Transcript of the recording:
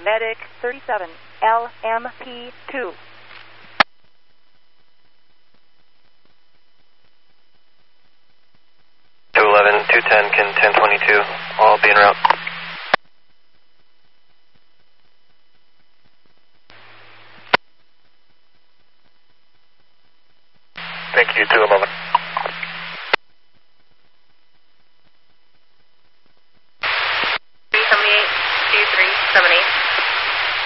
Medic 37, LMP2. 211, 210, can 1022, all be en route. Thank you, 211.